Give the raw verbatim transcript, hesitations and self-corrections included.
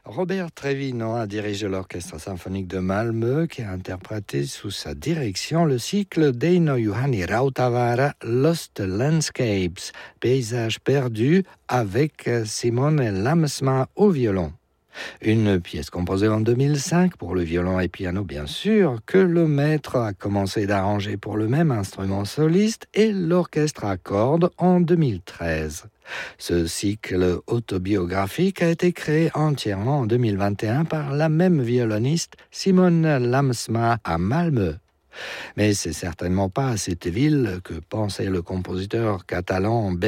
Robert Trevino a dirigé l'Orchestre symphonique de Malmö qui a interprété sous sa direction le cycle d'Eino Juhani Rautavaara Lost Landscapes, paysages perdus, avec Simone Lamsma au violon. Une pièce composée en deux mille cinq pour le violon et piano bien sûr, que le maître a commencé d'arranger pour le même instrument soliste et l'orchestre à cordes en deux mille treize. Ce cycle autobiographique a été créé entièrement en deux mille vingt et un par la même violoniste Simone Lamsma à Malmö. Mais c'est certainement pas à cette ville que pensait le compositeur catalan